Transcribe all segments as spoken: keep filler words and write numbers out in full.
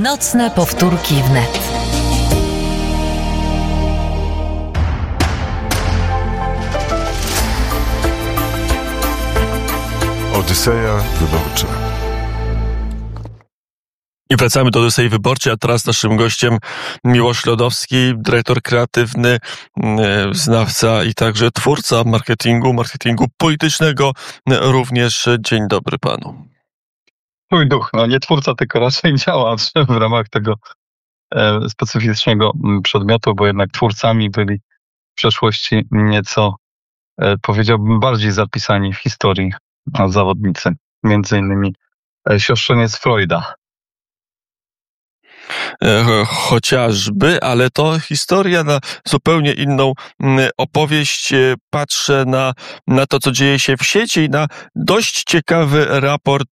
Nocne powtórki wnet. Odyseja wyborcza. I wracamy do Odysei Wyborczej, a teraz naszym gościem Miłosz Lodowski, dyrektor kreatywny, znawca i także twórca marketingu, marketingu politycznego. Również dzień dobry panu. Mój duch, no nie twórca, tylko raczej działacz w ramach tego e, specyficznego przedmiotu, bo jednak twórcami byli w przeszłości nieco, e, powiedziałbym, bardziej zapisani w historii zawodnicy. Między innymi e, siostrzeniec Freuda. Chociażby, ale to historia na zupełnie inną opowieść. Patrzę na, na to, co dzieje się w sieci i na dość ciekawy raport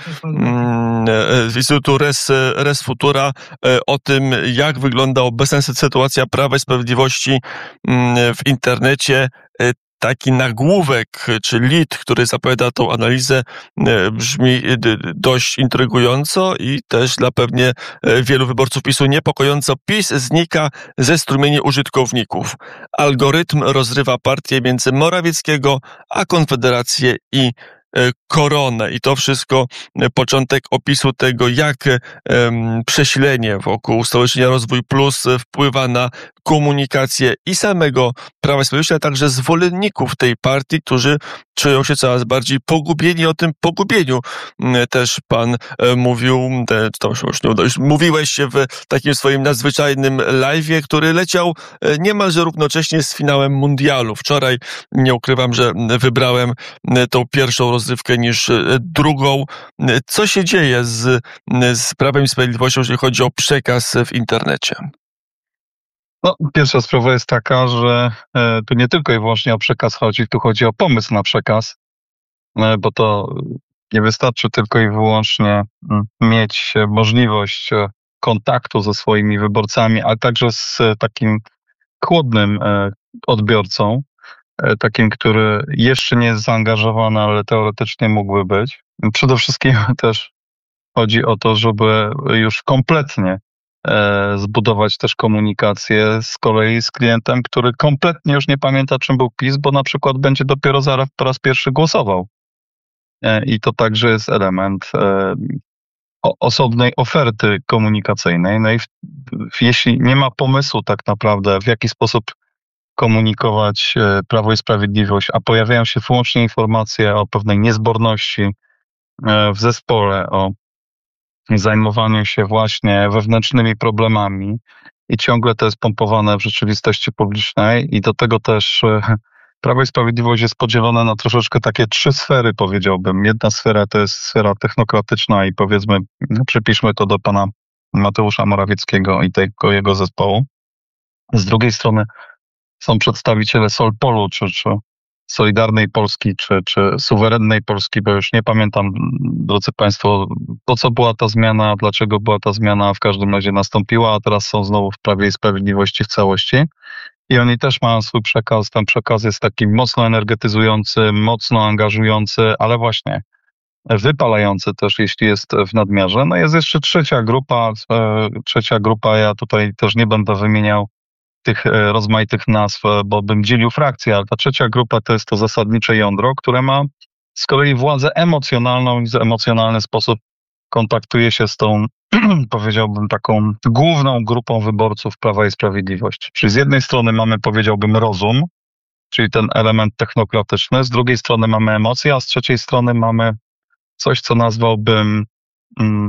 z Instytutu Res, Res Futura o tym, jak wygląda obecna sytuacja Prawa i Sprawiedliwości w internecie. Taki nagłówek, czy lead, który zapowiada tą analizę, brzmi dość intrygująco i też dla pewnie wielu wyborców PiSu niepokojąco. PiS znika ze strumieni użytkowników. Algorytm rozrywa partię między Morawieckiego a Konfederację i Koronę. I to wszystko początek opisu tego, jak um, przesilenie wokół Stowarzyszenia Rozwój Plus wpływa na komunikację i samego Prawa i Sprawiedliwości, a także zwolenników tej partii, którzy czują się coraz bardziej pogubieni. O tym pogubieniu też pan mówił, to już, już mówiłeś w takim swoim nadzwyczajnym live'ie, który leciał niemalże równocześnie z finałem mundialu. Wczoraj, nie ukrywam, że wybrałem tą pierwszą rozrywkę niż drugą. Co się dzieje z, z Prawem i Sprawiedliwością, jeżeli chodzi o przekaz w internecie? No, pierwsza sprawa jest taka, że e, tu nie tylko i wyłącznie o przekaz chodzi, tu chodzi o pomysł na przekaz, e, bo to nie wystarczy tylko i wyłącznie m, mieć możliwość e, kontaktu ze swoimi wyborcami, ale także z e, takim chłodnym e, odbiorcą, e, takim, który jeszcze nie jest zaangażowany, ale teoretycznie mógłby być. Przede wszystkim też chodzi o to, żeby już kompletnie zbudować też komunikację z kolei z klientem, który kompletnie już nie pamięta, czym był PiS, bo na przykład będzie dopiero zaraz po raz pierwszy głosował. I to także jest element osobnej oferty komunikacyjnej. No i w, jeśli nie ma pomysłu tak naprawdę, w jaki sposób komunikować Prawo i Sprawiedliwość, a pojawiają się wyłącznie informacje o pewnej niezborności w zespole, o zajmowaniu się właśnie wewnętrznymi problemami i ciągle to jest pompowane w rzeczywistości publicznej i do tego też Prawo i Sprawiedliwość jest podzielone na troszeczkę takie trzy sfery, powiedziałbym. Jedna sfera to jest sfera technokratyczna i powiedzmy, przypiszmy to do pana Mateusza Morawieckiego i tego jego zespołu. Z drugiej strony są przedstawiciele Solpolu, czy, czy Solidarnej Polski, czy, czy suwerennej Polski, bo już nie pamiętam, drodzy państwo, po co była ta zmiana, dlaczego była ta zmiana, w każdym razie nastąpiła, a teraz są znowu w Prawie i Sprawiedliwości w całości. I oni też mają swój przekaz. Ten przekaz jest taki mocno energetyzujący, mocno angażujący, ale właśnie wypalający też, jeśli jest w nadmiarze. No jest jeszcze trzecia grupa, e, trzecia grupa, ja tutaj też nie będę wymieniał tych rozmaitych nazw, bo bym dzielił frakcje, ale ta trzecia grupa to jest to zasadnicze jądro, które ma z kolei władzę emocjonalną i w emocjonalny sposób kontaktuje się z tą, powiedziałbym, taką główną grupą wyborców Prawa i Sprawiedliwości. Czyli z jednej strony mamy, powiedziałbym, rozum, czyli ten element technokratyczny, z drugiej strony mamy emocje, a z trzeciej strony mamy coś, co nazwałbym mm,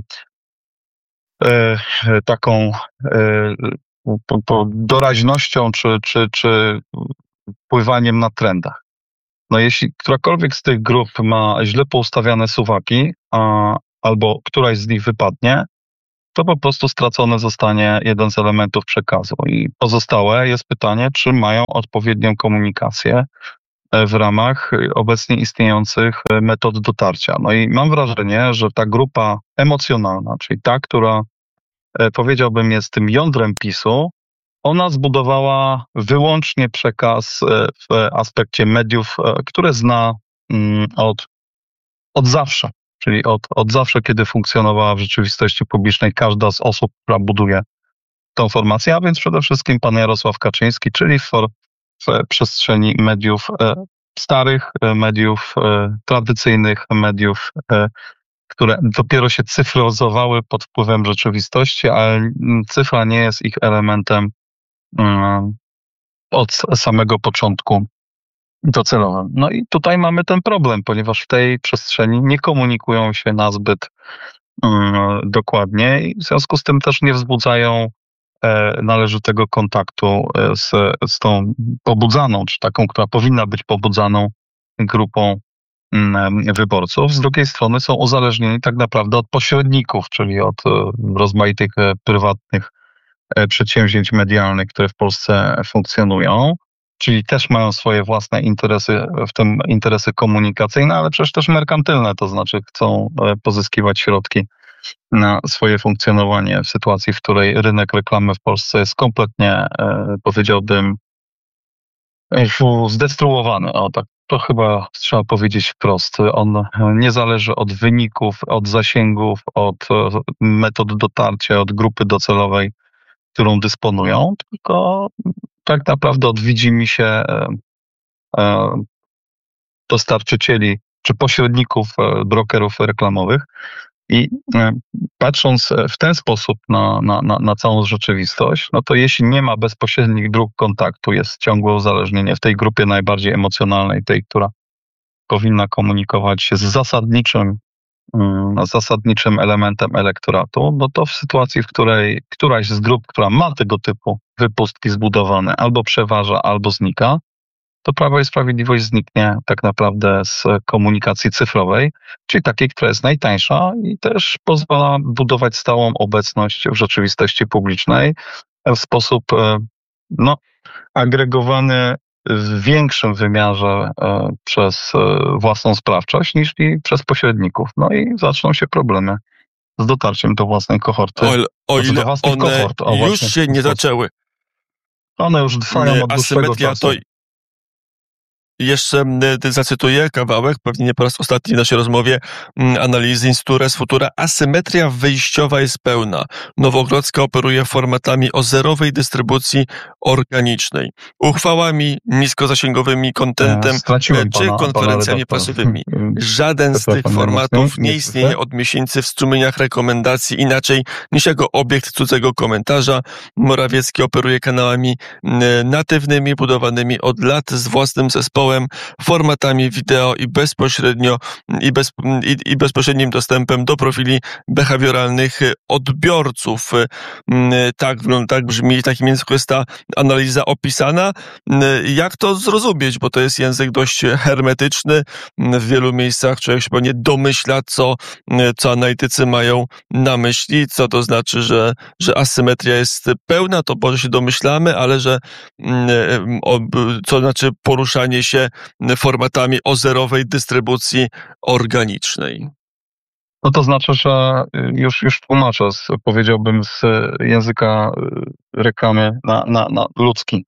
e, taką e, Po, po doraźnością czy, czy, czy pływaniem na trendach. No jeśli którakolwiek z tych grup ma źle poustawiane suwaki, a, albo któraś z nich wypadnie, to po prostu stracony zostanie jeden z elementów przekazu. I pozostałe jest pytanie, czy mają odpowiednią komunikację w ramach obecnie istniejących metod dotarcia. No i mam wrażenie, że ta grupa emocjonalna, czyli ta, która powiedziałbym jest tym jądrem PiSu, ona zbudowała wyłącznie przekaz w aspekcie mediów, które zna od, od zawsze. czyli od, od zawsze, kiedy funkcjonowała w rzeczywistości publicznej każda z osób, która buduje tą formację, a więc przede wszystkim pan Jarosław Kaczyński, czyli w, for, w przestrzeni mediów e, starych, e, mediów e, tradycyjnych, mediów, e, które dopiero się cyfryzowały pod wpływem rzeczywistości, ale cyfra nie jest ich elementem e, od samego początku docelowym. No i tutaj mamy ten problem, ponieważ w tej przestrzeni nie komunikują się nazbyt um, dokładnie i w związku z tym też nie wzbudzają e, należytego kontaktu z, z tą pobudzaną, czy taką, która powinna być pobudzaną grupą um, wyborców. Z drugiej strony są uzależnieni tak naprawdę od pośredników, czyli od e, rozmaitych e, prywatnych e, przedsięwzięć medialnych, które w Polsce funkcjonują. Czyli też mają swoje własne interesy, w tym interesy komunikacyjne, ale przecież też merkantylne, to znaczy chcą pozyskiwać środki na swoje funkcjonowanie w sytuacji, w której rynek reklamy w Polsce jest kompletnie, powiedziałbym, zdestruowany. O, tak, to chyba trzeba powiedzieć wprost. On nie zależy od wyników, od zasięgów, od metod dotarcia, od grupy docelowej, którą dysponują, tylko tak naprawdę od widzimisię e, e, dostarczycieli czy pośredników, e, brokerów reklamowych. I e, patrząc w ten sposób na, na, na, na całą rzeczywistość, no to jeśli nie ma bezpośrednich dróg kontaktu, jest ciągłe uzależnienie w tej grupie najbardziej emocjonalnej, tej, która powinna komunikować się z zasadniczym, mm, zasadniczym elementem elektoratu, no to w sytuacji, w której któraś z grup, która ma tego typu wypustki zbudowane, albo przeważa, albo znika, to Prawo i Sprawiedliwość zniknie tak naprawdę z komunikacji cyfrowej, czyli takiej, która jest najtańsza i też pozwala budować stałą obecność w rzeczywistości publicznej w sposób no, agregowany w większym wymiarze e, przez e, własną sprawczość niż i przez pośredników. No i zaczną się problemy z dotarciem do własnej kohorty. O, ile- o Znaczy do ile własnych one kohort, o, już właśnie, się w ten nie sposób. zaczęły. One już trwają od dłuższego Asymetria czasu. to jeszcze m, y, zacytuję kawałek, pewnie nie po raz ostatni w naszej rozmowie, m, analizy Instytutu Futura. Asymetria wyjściowa jest pełna. Nowogrodzka operuje formatami o zerowej dystrybucji organicznej. Uchwałami niskozasięgowymi, kontentem, E, straciłem czy pana- pana konferencjami redaktora. prasowymi. Mm, Żaden z tych przepraszam formatów najmocniej, nie nie istnieje słyszę. od miesięcy w strumieniach rekomendacji inaczej niż jako obiekt cudzego komentarza. Morawiecki operuje kanałami m, natywnymi, budowanymi od lat z własnym zespołem, formatami wideo i bezpośrednio i, bez, i, i bezpośrednim dostępem do profili behawioralnych odbiorców. M, Tak, tak brzmi, w takim języku jest ta analiza opisana. M, Jak to zrozumieć, bo to jest język dość hermetyczny. W wielu miejscach człowiek się pewnie domyśla, co, co analitycy mają na myśli, co to znaczy, że, że asymetria jest pełna, to może się domyślamy, ale że mm, o, co znaczy poruszanie się formatami o zerowej dystrybucji organicznej. No to znaczy, że już, już tłumaczę, z, powiedziałbym z języka reklamy na, na, na ludzki.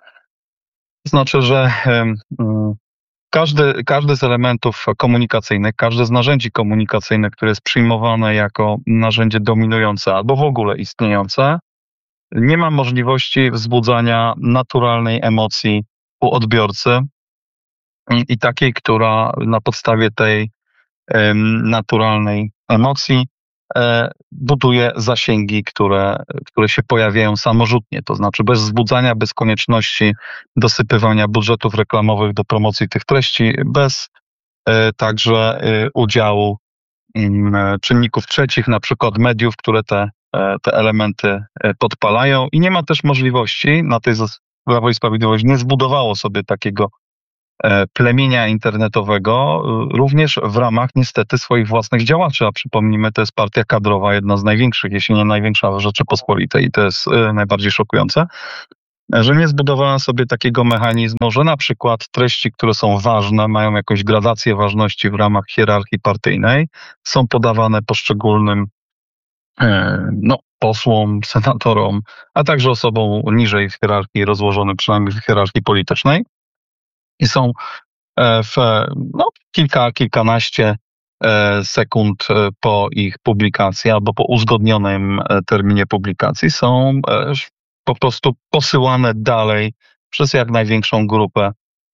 To znaczy, że em, mm, każdy, każdy z elementów komunikacyjnych, każde z narzędzi komunikacyjnych, które jest przyjmowane jako narzędzie dominujące albo w ogóle istniejące, nie ma możliwości wzbudzania naturalnej emocji u odbiorcy i, i takiej, która na podstawie tej em, naturalnej emocji e, buduje zasięgi, które, które się pojawiają samorzutnie, to znaczy bez wzbudzania, bez konieczności dosypywania budżetów reklamowych do promocji tych treści, bez e, także e, udziału m, czynników trzecich, na przykład mediów, które te, e, te elementy e, podpalają i nie ma też możliwości, na tej zas- Prawo i Sprawiedliwość nie zbudowało sobie takiego e, plemienia internetowego, e, również w ramach niestety swoich własnych działaczy, a przypomnijmy, to jest partia kadrowa, jedna z największych, jeśli nie największa w Rzeczypospolitej i to jest e, najbardziej szokujące, e, że nie zbudowała sobie takiego mechanizmu, że na przykład treści, które są ważne, mają jakąś gradację ważności w ramach hierarchii partyjnej, są podawane poszczególnym e, no, posłom, senatorom, a także osobom niżej w hierarchii, rozłożonym przynajmniej w hierarchii politycznej i są e, w no, kilka, kilkanaście sekund po ich publikacji albo po uzgodnionym terminie publikacji są po prostu posyłane dalej przez jak największą grupę,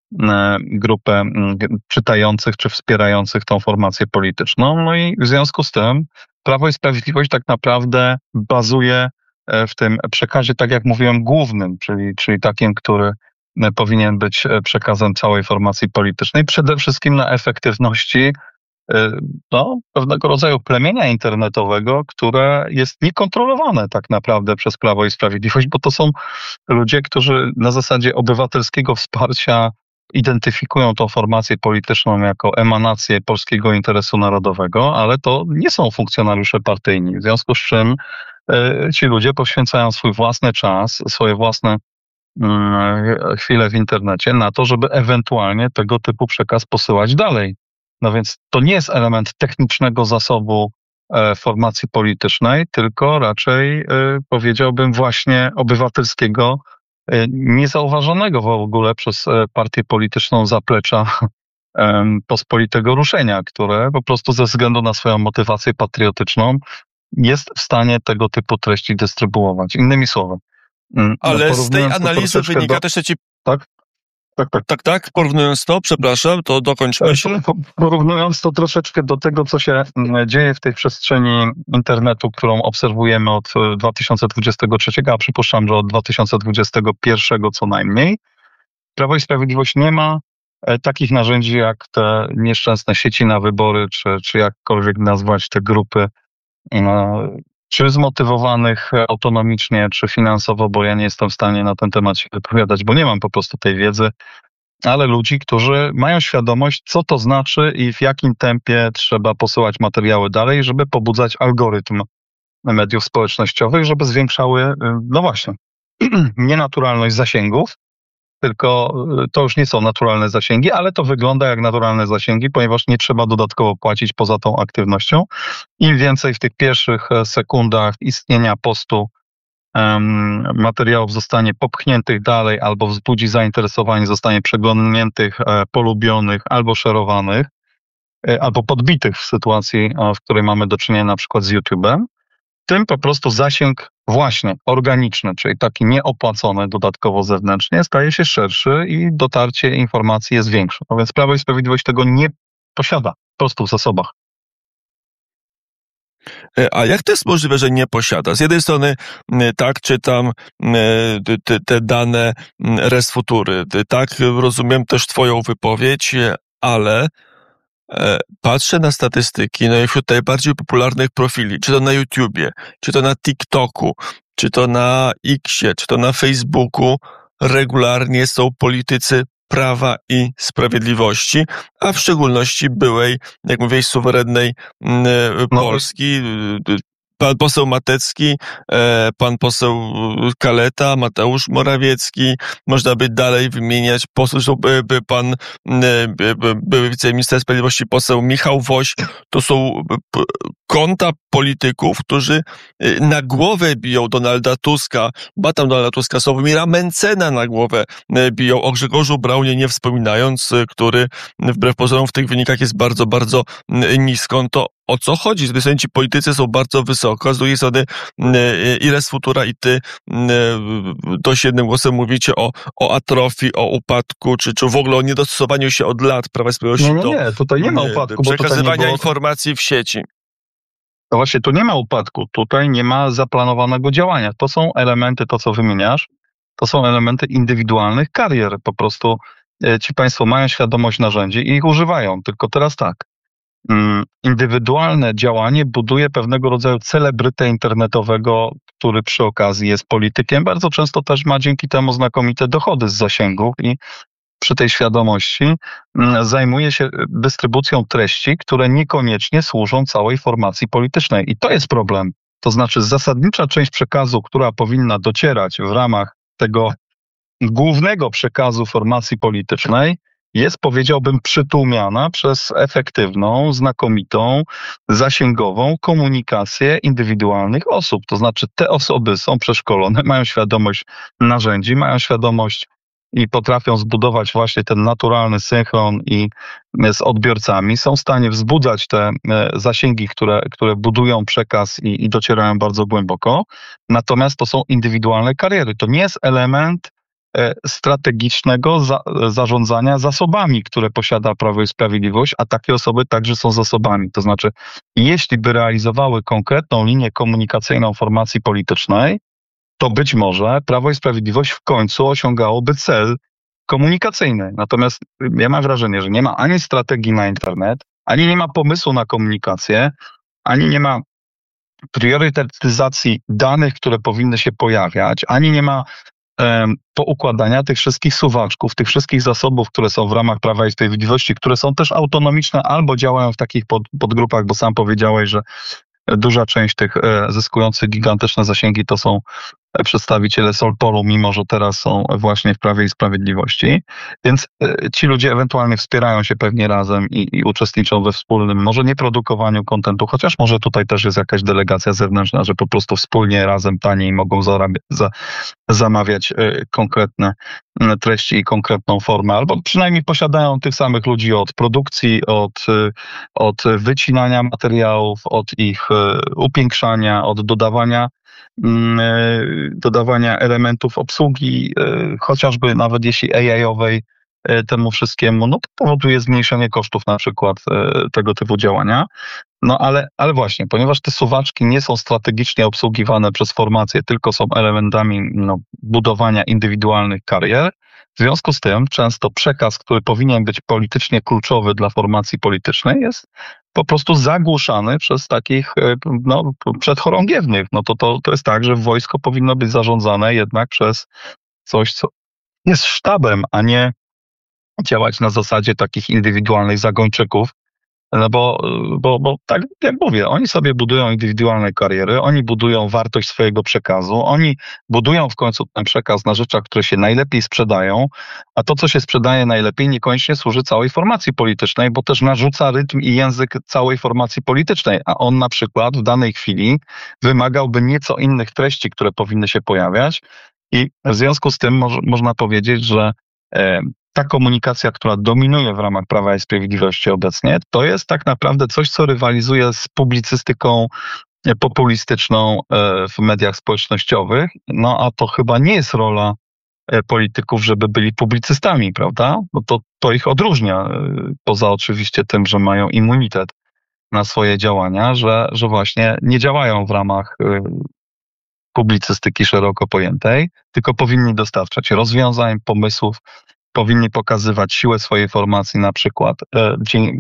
grupę czytających czy wspierających tą formację polityczną. No i w związku z tym Prawo i Sprawiedliwość tak naprawdę bazuje w tym przekazie, tak jak mówiłem, głównym, czyli, czyli takim, który powinien być przekazem całej formacji politycznej, przede wszystkim na efektywności no, pewnego rodzaju plemienia internetowego, które jest niekontrolowane tak naprawdę przez Prawo i Sprawiedliwość, bo to są ludzie, którzy na zasadzie obywatelskiego wsparcia identyfikują tą formację polityczną jako emanację polskiego interesu narodowego, ale to nie są funkcjonariusze partyjni, w związku z czym ci ludzie poświęcają swój własny czas, swoje własne chwile w internecie na to, żeby ewentualnie tego typu przekaz posyłać dalej. No więc to nie jest element technicznego zasobu formacji politycznej, tylko raczej powiedziałbym właśnie obywatelskiego, niezauważonego w ogóle przez partię polityczną zaplecza pospolitego ruszenia, które po prostu ze względu na swoją motywację patriotyczną jest w stanie tego typu treści dystrybuować. Innymi słowy. Ale z tej analizy wynika do... też, że ci... Tak? Tak, tak. Tak, tak, porównując to, przepraszam, to dokończmy się. Porównując to troszeczkę do tego, co się dzieje w tej przestrzeni internetu, którą obserwujemy od dwa tysiące dwudziestego trzeciego, a przypuszczam, że od dwa tysiące dwudziestego pierwszego co najmniej, Prawo i Sprawiedliwość nie ma takich narzędzi jak te nieszczęsne sieci na wybory, czy, czy jakkolwiek nazwać te grupy, no, czy zmotywowanych autonomicznie, czy finansowo, bo ja nie jestem w stanie na ten temat się wypowiadać, bo nie mam po prostu tej wiedzy, ale ludzi, którzy mają świadomość, co to znaczy i w jakim tempie trzeba posyłać materiały dalej, żeby pobudzać algorytm mediów społecznościowych, żeby zwiększały, no właśnie, nienaturalność zasięgów, tylko to już nie są naturalne zasięgi, ale to wygląda jak naturalne zasięgi, ponieważ nie trzeba dodatkowo płacić poza tą aktywnością. Im więcej w tych pierwszych sekundach istnienia postu um, materiałów zostanie popchniętych dalej albo wzbudzi zainteresowanie, zostanie przeglądniętych, e, polubionych albo szerowanych, e, albo podbitych w sytuacji, e, w której mamy do czynienia na przykład z YouTube'em, tym po prostu zasięg właśnie organiczny, czyli taki nieopłacony dodatkowo zewnętrznie, staje się szerszy i dotarcie informacji jest większe. No więc Prawo i Sprawiedliwość tego nie posiada po prostu w zasobach. A jak to jest możliwe, że nie posiada? Z jednej strony tak czytam te, te dane Resfutury, tak rozumiem też twoją wypowiedź, ale patrzę na statystyki, no i wśród najbardziej popularnych profili, czy to na YouTubie, czy to na TikToku, czy to na Xie, czy to na Facebooku, regularnie są politycy Prawa i Sprawiedliwości, a w szczególności byłej, jak mówiłeś, suwerennej Polski, pan poseł Matecki, pan poseł Kaleta, Mateusz Morawiecki, można by dalej wymieniać, poseł, pan były wiceminister sprawiedliwości, poseł Michał Woś, to są konta polityków, którzy na głowę biją Donalda Tuska, ba tam Donalda Tuska, Sławomira Mencena na głowę biją, o Grzegorzu Braunie nie wspominając, który wbrew pozorom w tych wynikach jest bardzo, bardzo nisko. To o co chodzi? Z jednej strony ci politycy są bardzo wysoko, a z drugiej strony i Resfutura, i ty dość jednym głosem mówicie o, o atrofii, o upadku, czy, czy w ogóle o niedostosowaniu się od lat Prawa i Sprawiedliwości nie, nie, nie, tutaj nie ma upadku, do przekazywania bo tutaj nie było... informacji w sieci. No właśnie, tu nie ma upadku, tutaj nie ma zaplanowanego działania. To są elementy, to co wymieniasz, to są elementy indywidualnych karier. Po prostu ci państwo mają świadomość narzędzi i ich używają. Tylko teraz tak, indywidualne działanie buduje pewnego rodzaju celebrytę internetowego, który przy okazji jest politykiem. Bardzo często też ma dzięki temu znakomite dochody z zasięgów i przy tej świadomości zajmuje się dystrybucją treści, które niekoniecznie służą całej formacji politycznej. I to jest problem. To znaczy zasadnicza część przekazu, która powinna docierać w ramach tego głównego przekazu formacji politycznej, jest, powiedziałbym, przytłumiana przez efektywną, znakomitą, zasięgową komunikację indywidualnych osób. To znaczy te osoby są przeszkolone, mają świadomość narzędzi, mają świadomość i potrafią zbudować właśnie ten naturalny synchron i z odbiorcami, są w stanie wzbudzać te zasięgi, które, które budują przekaz i, i docierają bardzo głęboko. Natomiast to są indywidualne kariery. To nie jest element strategicznego za, zarządzania zasobami, które posiada Prawo i Sprawiedliwość, a takie osoby także są zasobami. To znaczy, jeśli by realizowały konkretną linię komunikacyjną formacji politycznej, to być może Prawo i Sprawiedliwość w końcu osiągałoby cel komunikacyjny. Natomiast ja mam wrażenie, że nie ma ani strategii na internet, ani nie ma pomysłu na komunikację, ani nie ma priorytetyzacji danych, które powinny się pojawiać, ani nie ma um, poukładania tych wszystkich suwaczków, tych wszystkich zasobów, które są w ramach Prawa i Sprawiedliwości, które są też autonomiczne albo działają w takich pod, podgrupach, bo sam powiedziałeś, że duża część tych e, zyskujących gigantyczne zasięgi to są przedstawiciele Solporu, mimo że teraz są właśnie w Prawie i Sprawiedliwości. Więc e, ci ludzie ewentualnie wspierają się pewnie razem i, i uczestniczą we wspólnym, może nie produkowaniu kontentu, chociaż może tutaj też jest jakaś delegacja zewnętrzna, że po prostu wspólnie razem taniej mogą zarabia, za, zamawiać e, konkretne treści i konkretną formę, albo przynajmniej posiadają tych samych ludzi od produkcji, od, od wycinania materiałów, od ich upiększania, od dodawania, dodawania elementów obsługi, chociażby nawet jeśli A I-owej temu wszystkiemu, no to powoduje zmniejszenie kosztów na przykład tego typu działania. No ale, ale właśnie, ponieważ te suwaczki nie są strategicznie obsługiwane przez formacje, tylko są elementami no, budowania indywidualnych karier, w związku z tym często przekaz, który powinien być politycznie kluczowy dla formacji politycznej, jest po prostu zagłuszany przez takich no, przedchorągiewnych. No to, to, to jest tak, że wojsko powinno być zarządzane jednak przez coś, co jest sztabem, a nie działać na zasadzie takich indywidualnych zagończyków. No bo, bo, bo tak jak mówię, oni sobie budują indywidualne kariery, oni budują wartość swojego przekazu, oni budują w końcu ten przekaz na rzeczach, które się najlepiej sprzedają, a to, co się sprzedaje najlepiej, niekoniecznie służy całej formacji politycznej, bo też narzuca rytm i język całej formacji politycznej, a on na przykład w danej chwili wymagałby nieco innych treści, które powinny się pojawiać i w związku z tym mo- można powiedzieć, że e, ta komunikacja, która dominuje w ramach Prawa i Sprawiedliwości obecnie, to jest tak naprawdę coś, co rywalizuje z publicystyką populistyczną w mediach społecznościowych, no a to chyba nie jest rola polityków, żeby byli publicystami, prawda? Bo to, to ich odróżnia, poza oczywiście tym, że mają immunitet na swoje działania, że, że właśnie nie działają w ramach publicystyki szeroko pojętej, tylko powinni dostarczać rozwiązań, pomysłów, powinni pokazywać siłę swojej formacji na przykład e,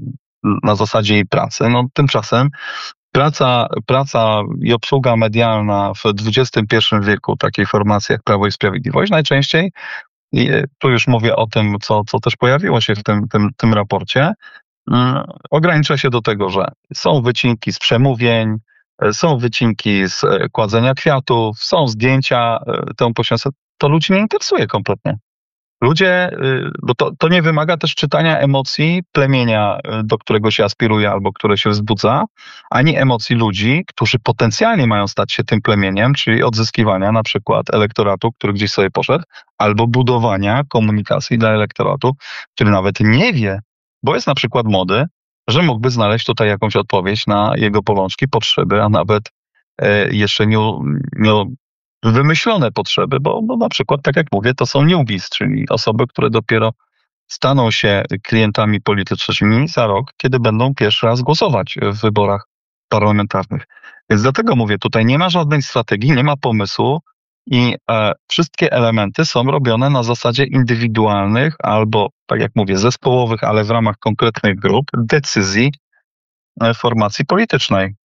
na zasadzie jej pracy. No, tymczasem praca, praca i obsługa medialna w dwudziestym pierwszym wieku takiej formacji jak Prawo i Sprawiedliwość najczęściej, i tu już mówię o tym, co, co też pojawiło się w tym, tym, tym raporcie, um, ogranicza się do tego, że są wycinki z przemówień, są wycinki z kładzenia kwiatów, są zdjęcia temu poświęcone. To ludzi nie interesuje kompletnie. Ludzie, bo to, to nie wymaga też czytania emocji plemienia, do którego się aspiruje albo które się wzbudza, ani emocji ludzi, którzy potencjalnie mają stać się tym plemieniem, czyli odzyskiwania na przykład elektoratu, który gdzieś sobie poszedł, albo budowania komunikacji dla elektoratu, który nawet nie wie, bo jest na przykład młody, że mógłby znaleźć tutaj jakąś odpowiedź na jego bolączki, potrzeby, a nawet e, jeszcze nie, nie wymyślone potrzeby, bo, bo na przykład, tak jak mówię, to są newbies, czyli osoby, które dopiero staną się klientami politycznymi za rok, kiedy będą pierwszy raz głosować w wyborach parlamentarnych. Więc dlatego mówię, tutaj nie ma żadnej strategii, nie ma pomysłu i e, wszystkie elementy są robione na zasadzie indywidualnych albo, tak jak mówię, zespołowych, ale w ramach konkretnych grup, decyzji e, formacji politycznej.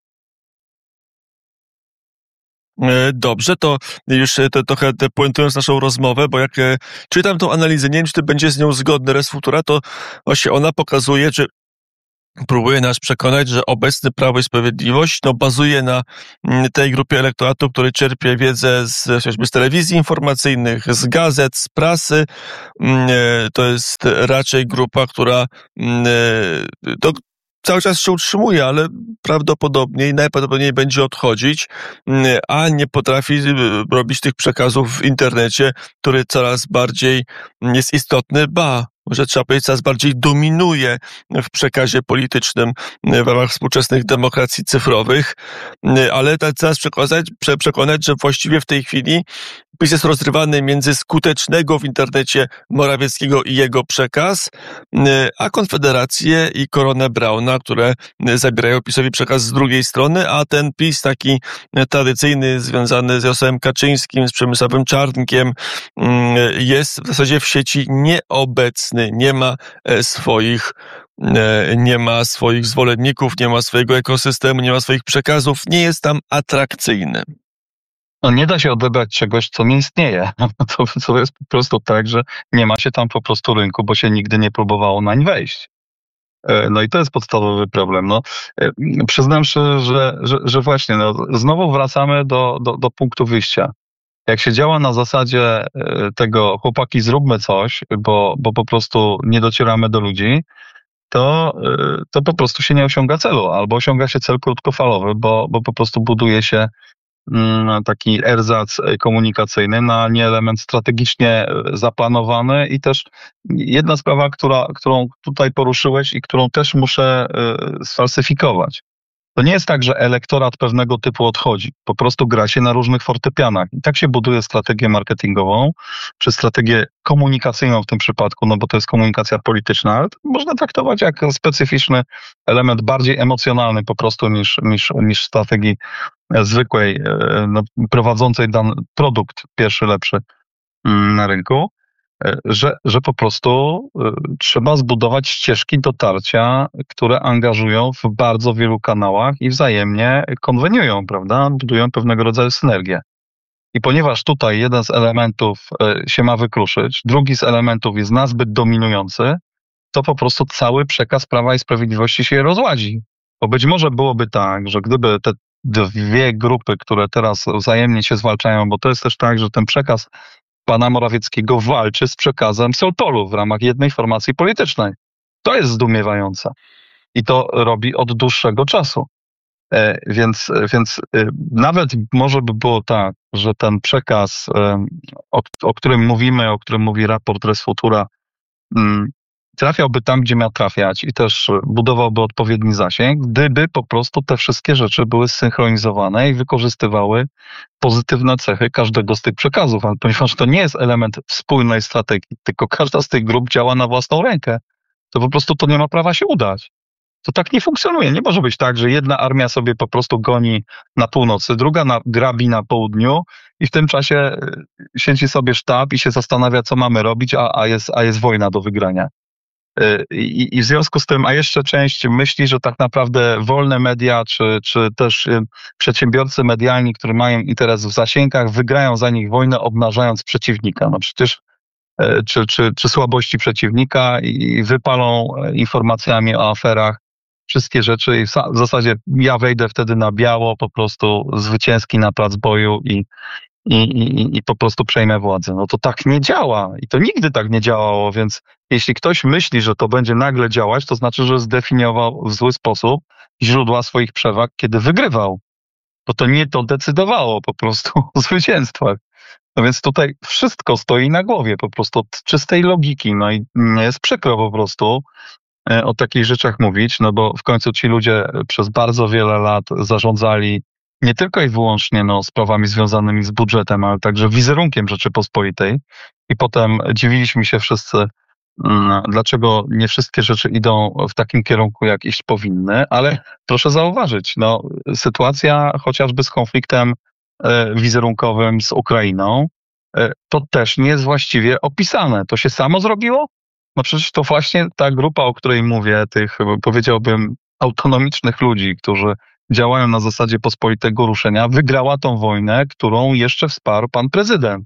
Dobrze, to już to, trochę puentując naszą rozmowę, bo jak e, czytam tą analizę, nie wiem, czy ty będzie z nią zgodny, Res Futura, to właśnie ona pokazuje, że próbuje nas przekonać, że obecny Prawo i Sprawiedliwość no, bazuje na m, tej grupie elektoratu, który czerpie wiedzę z, chociażby z telewizji informacyjnych, z gazet, z prasy. M, e, to jest raczej grupa, która m, e, to, cały czas się utrzymuje, ale prawdopodobnie i najprawdopodobniej będzie odchodzić, a nie potrafi robić tych przekazów w internecie, który coraz bardziej jest istotny, ba, że trzeba powiedzieć, coraz bardziej dominuje w przekazie politycznym w ramach współczesnych demokracji cyfrowych, ale trzeba przekonać, przekonać, że właściwie w tej chwili PiS jest rozrywany między skutecznego w internecie Morawieckiego i jego przekaz, a Konfederację i Koronę Brauna, które zabierają PiS-owi przekaz z drugiej strony, a ten PiS taki tradycyjny, związany z Jarosławem Kaczyńskim, z Przemysławem Czarnkiem, jest w zasadzie w sieci nieobecny, nie ma swoich nie ma swoich zwolenników, nie ma swojego ekosystemu, nie ma swoich przekazów, nie jest tam atrakcyjny. No nie da się odebrać czegoś, co nie istnieje. To, to jest po prostu tak, że nie ma się tam po prostu rynku, bo się nigdy nie próbowało nań wejść. No i to jest podstawowy problem. No, przyznam się, że, że, że właśnie no, znowu wracamy do, do, do punktu wyjścia. Jak się działa na zasadzie tego chłopaki zróbmy coś, bo, bo po prostu nie docieramy do ludzi, to, to po prostu się nie osiąga celu, albo osiąga się cel krótkofalowy, bo, bo po prostu buduje się taki erzac komunikacyjny na nie element strategicznie zaplanowany. I też jedna sprawa, która, którą tutaj poruszyłeś i którą też muszę sfalsyfikować. To nie jest tak, że elektorat pewnego typu odchodzi. Po prostu gra się na różnych fortepianach. I tak się buduje strategię marketingową, czy strategię komunikacyjną w tym przypadku, no bo to jest komunikacja polityczna, ale to można traktować jak specyficzny element, bardziej emocjonalny po prostu niż, niż, niż strategii zwykłej, no, prowadzącej dany produkt pierwszy, lepszy na rynku, że, że po prostu trzeba zbudować ścieżki dotarcia, które angażują w bardzo wielu kanałach i wzajemnie konweniują, prawda? Budują pewnego rodzaju synergię. I ponieważ tutaj jeden z elementów się ma wykruszyć, drugi z elementów jest nazbyt dominujący, to po prostu cały przekaz Prawa i Sprawiedliwości się rozładzi. Bo być może byłoby tak, że gdyby te dwie grupy, które teraz wzajemnie się zwalczają, bo to jest też tak, że ten przekaz pana Morawieckiego walczy z przekazem Sołtolu w ramach jednej formacji politycznej. To jest zdumiewające. I to robi od dłuższego czasu. E, więc, więc e, nawet może by było tak, że ten przekaz, e, o, o którym mówimy, o którym mówi raport Res Futura, m, trafiałby tam, gdzie miał trafiać i też budowałby odpowiedni zasięg, gdyby po prostu te wszystkie rzeczy były zsynchronizowane i wykorzystywały pozytywne cechy każdego z tych przekazów. Ale ponieważ to nie jest element spójnej strategii, tylko każda z tych grup działa na własną rękę, to po prostu to nie ma prawa się udać. To tak nie funkcjonuje. Nie może być tak, że jedna armia sobie po prostu goni na północy, druga na, grabi na południu i w tym czasie siedzi sobie sztab i się zastanawia, co mamy robić, a, a, jest, a jest wojna do wygrania. I, I w związku z tym, a jeszcze część myśli, że tak naprawdę wolne media, czy, czy też przedsiębiorcy medialni, którzy mają interes w zasięgach, wygrają za nich wojnę, obnażając przeciwnika. No przecież, czy, czy, czy słabości przeciwnika i wypalą informacjami o aferach wszystkie rzeczy i w, w zasadzie ja wejdę wtedy na biało, po prostu zwycięski na plac boju i I, i, i po prostu przejmę władzę. No to tak nie działa. I to nigdy tak nie działało, więc jeśli ktoś myśli, że to będzie nagle działać, to znaczy, że zdefiniował w zły sposób źródła swoich przewag, kiedy wygrywał. Bo to nie to decydowało po prostu o zwycięstwach. No więc tutaj wszystko stoi na głowie po prostu od czystej logiki. No i jest przykro po prostu o takich rzeczach mówić, no bo w końcu ci ludzie przez bardzo wiele lat zarządzali nie tylko i wyłącznie no, sprawami związanymi z budżetem, ale także wizerunkiem Rzeczypospolitej. I potem dziwiliśmy się wszyscy, mm, dlaczego nie wszystkie rzeczy idą w takim kierunku, jak iść powinny. Ale proszę zauważyć, no, sytuacja chociażby z konfliktem e, wizerunkowym z Ukrainą, e, to też nie jest właściwie opisane. To się samo zrobiło? No przecież to właśnie ta grupa, o której mówię, tych, powiedziałbym, autonomicznych ludzi, którzy działają na zasadzie pospolitego ruszenia, wygrała tą wojnę, którą jeszcze wsparł pan prezydent.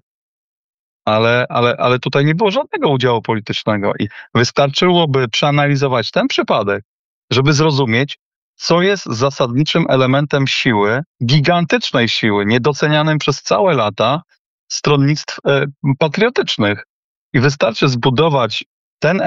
Ale, ale, ale tutaj nie było żadnego udziału politycznego i wystarczyłoby przeanalizować ten przypadek, żeby zrozumieć, co jest zasadniczym elementem siły, gigantycznej siły, niedocenianym przez całe lata stronnictw e, patriotycznych. I wystarczy zbudować ten